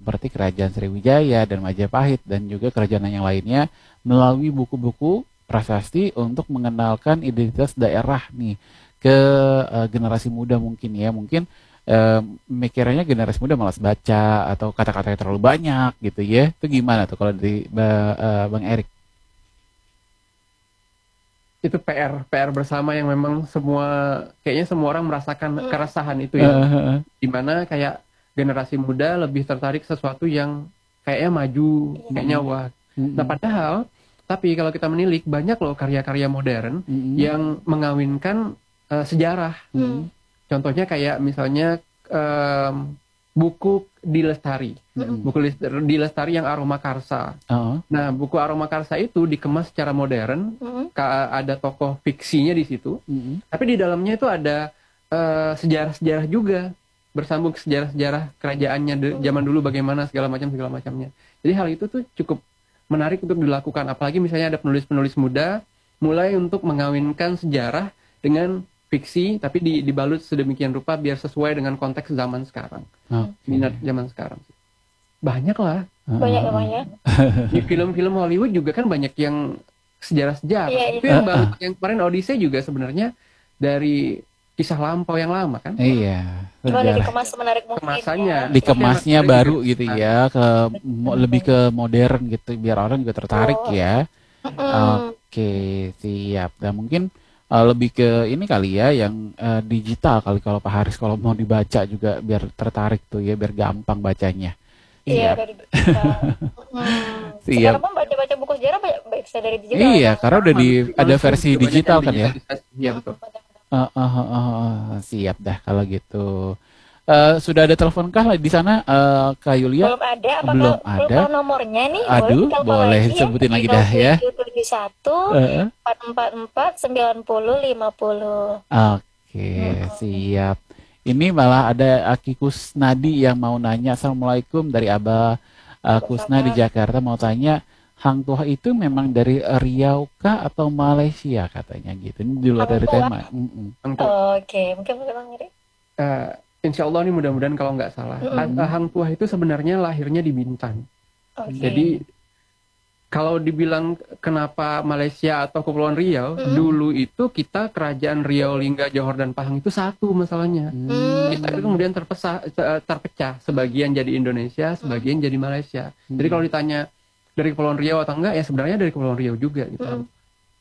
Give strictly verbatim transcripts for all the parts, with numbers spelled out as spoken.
seperti Kerajaan Sriwijaya dan Majapahit dan juga kerajaan yang lainnya melalui buku-buku prasasti untuk mengenalkan identitas daerah nih ke uh, generasi muda mungkin ya. Mungkin uh, mikirnya generasi muda malas baca atau kata-katanya terlalu banyak gitu ya. Itu gimana tuh kalau dari uh, Bang Erik? Itu P R P R bersama yang memang semua kayaknya semua orang merasakan keresahan itu ya. Uh, Dimana kayak generasi muda lebih tertarik sesuatu yang kayaknya maju, kayaknya wah. Uh, nah padahal tapi kalau kita menilik banyak loh karya-karya modern uh, yang mengawinkan uh, sejarah. Uh, Contohnya kayak misalnya um, buku Dilestari, mm-hmm. buku Dilestari yang Aroma Karsa. Uh-huh. Nah, buku Aroma Karsa itu dikemas secara modern, mm-hmm. ada tokoh fiksinya di situ, mm-hmm. tapi di dalamnya itu ada uh, sejarah-sejarah juga, bersambung sejarah-sejarah kerajaannya de- zaman dulu bagaimana segala macam segala macamnya. Jadi hal itu tuh cukup menarik untuk dilakukan, apalagi misalnya ada penulis-penulis muda mulai untuk mengawinkan sejarah dengan fiksi, tapi dibalut sedemikian rupa biar sesuai dengan konteks zaman sekarang. Okay. Minat zaman sekarang. Banyak lah. Banyak namanya. Di film-film Hollywood juga kan banyak yang sejarah-sejarah. Yeah, itu yeah. yang baru, yang kemarin Odyssey juga sebenarnya dari kisah lampau yang lama kan. Iya. Cuma udah dikemas menarik mungkin. Kemasannya. Ya. Dikemasnya baru gitu ya, ke mo- lebih ke modern gitu, biar orang juga tertarik oh. ya. Oke, okay, siap. Dan mungkin Uh, lebih ke ini kali ya yang uh, digital kali kalau Pak Haris kalau mau dibaca juga biar tertarik tuh ya biar gampang bacanya. Iya dari digital. hmm. Sekarang pun baca-baca buku sejarah bisa dari digital. Iya, kan? Karena udah di ada versi digital kan ya. Iya betul. Uh, uh, uh, uh, uh, siap dah kalau gitu. Uh, sudah ada telepon kah di sana uh, Kak Yulia? Belum ada. Apa belum kalau, ada. Kalau nomornya nih Aduh, boleh, boleh lagi sebutin ya? lagi dah ya. tujuh tujuh satu empat empat empat sembilan nol lima nol. Oke, okay, hmm. siap. Ini malah ada Aki Kusnadi yang mau nanya. Assalamualaikum dari Abah uh, Kusna di Jakarta, mau tanya Hang Tuah itu memang dari Riau kah atau Malaysia katanya gitu. Ini di luar dari tema. Oke, okay. mungkin Bang Iri. Uh, Insya Allah nih mudah-mudahan kalau nggak salah. Mm-hmm. Hang Tuah itu sebenarnya lahirnya di Bintan. Okay. Jadi kalau dibilang kenapa Malaysia atau Kepulauan Riau, mm-hmm. dulu itu kita kerajaan Riau, Lingga, Johor dan Pahang itu satu masalahnya. Mm-hmm. Kita itu kemudian terpecah, terpecah, sebagian jadi Indonesia, sebagian mm-hmm. jadi Malaysia. Mm-hmm. Jadi kalau ditanya dari Kepulauan Riau atau enggak, ya sebenarnya dari Kepulauan Riau juga gitu. Mm-hmm.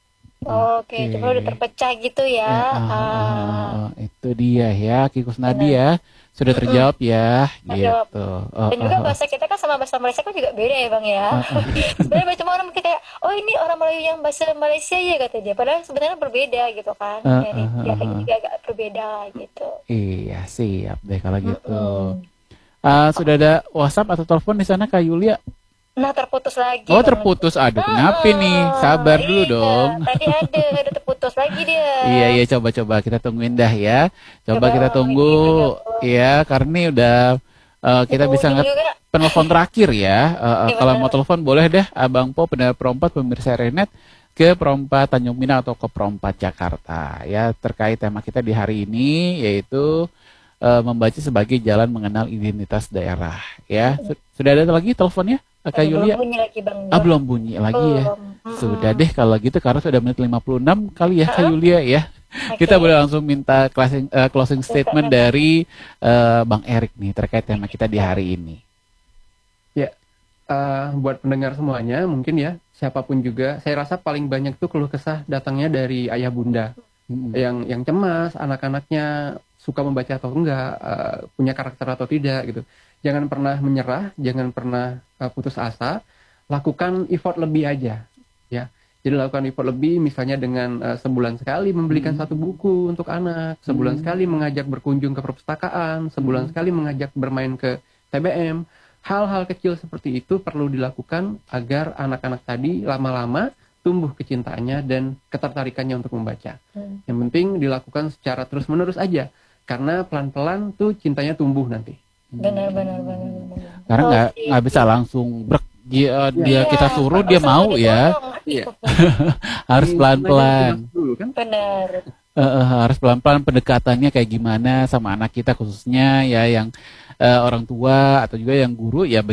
Oh, Oke, okay. Cuma udah terpecah gitu ya. ya uh, uh, itu dia ya, Kikus Nadi ya. Sudah terjawab ya, terjawab. Gitu. Dan juga bahasa kita kan sama bahasa Malaysia kan juga beda ya Bang ya. Uh, uh. Sebenarnya cuma orang mikir kayak, oh ini orang Melayu yang bahasa Malaysia ya kata dia. Padahal sebenarnya berbeda gitu kan. Uh, Jadi uh, uh, uh. juga agak berbeda gitu. Iya, siap deh kalau gitu. Uh, uh. Uh, sudah ada WhatsApp atau telepon di sana Kak Yulia? Nah terputus lagi. Oh terputus, aduh kenapa uh, nih? Sabar iya, dulu dong. Tadi ada, ada terputus lagi dia. Iya iya coba-coba kita tungguin dah ya. Coba, coba kita tunggu ya, karena ini udah uh, kita bisa nge- penelpon terakhir ya. Uh, uh, kalau mau telepon boleh deh, Abang Po pendengar Perompat pemirsa Renet ke Perompat Tanjung Pinang atau ke Perompat Jakarta ya, terkait tema kita di hari ini yaitu uh, membaca sebagai jalan mengenal identitas daerah ya. Sudah ada lagi teleponnya? Kak Yulia? Belum bunyi lagi Bang. Ah, belum bunyi lagi ya. Hmm. Sudah deh kalau gitu karena sudah menit lima puluh enam kali ya Kak Yulia ya. Okay. Kita boleh langsung minta closing, uh, closing statement dari uh, Bang Erik nih terkait tema kita di hari ini. Ya, uh, buat pendengar semuanya mungkin ya, siapapun juga, saya rasa paling banyak tuh keluh kesah datangnya dari ayah bunda. Hmm. Yang yang cemas, anak-anaknya suka membaca atau enggak, uh, punya karakter atau tidak gitu. Jangan pernah menyerah, jangan pernah uh, putus asa, lakukan effort lebih aja, ya. Jadi lakukan effort lebih, misalnya dengan uh, sebulan sekali membelikan hmm. satu buku untuk anak, sebulan hmm. sekali mengajak berkunjung ke perpustakaan, sebulan hmm. sekali mengajak bermain ke T B M. Hal-hal kecil seperti itu perlu dilakukan agar anak-anak tadi lama-lama tumbuh kecintaannya dan ketertarikannya untuk membaca. Hmm. Yang penting dilakukan secara terus-menerus aja, karena pelan-pelan tuh cintanya tumbuh nanti. Benar benar benar benar. Karena nggak oh, nggak bisa langsung brek dia, dia iya, kita suruh dia mau ya. Iya. Harus pelan-pelan. Kan? Benar. Uh, uh, harus pelan-pelan pendekatannya kayak gimana sama anak kita khususnya ya yang uh, orang tua atau juga yang guru ya.